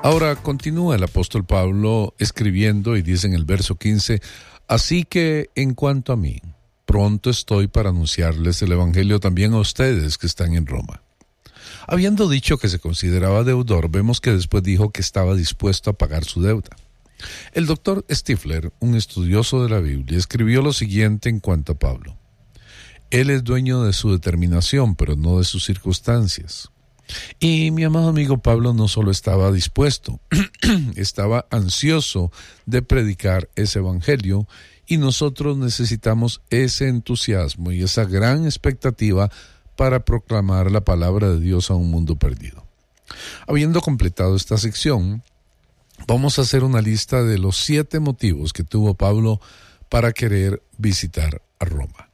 Ahora continúa el apóstol Pablo escribiendo y dice en el verso 15, así que en cuanto a mí, pronto estoy para anunciarles el evangelio también a ustedes que están en Roma. Habiendo dicho que se consideraba deudor, vemos que después dijo que estaba dispuesto a pagar su deuda. El doctor Stifler, un estudioso de la Biblia, escribió lo siguiente en cuanto a Pablo. Él es dueño de su determinación, pero no de sus circunstancias. Y mi amado amigo Pablo no solo estaba dispuesto, estaba ansioso de predicar ese evangelio, y nosotros necesitamos ese entusiasmo y esa gran expectativa para proclamar la palabra de Dios a un mundo perdido. Habiendo completado esta sección, vamos a hacer una lista de los 7 motivos que tuvo Pablo para querer visitar a Roma.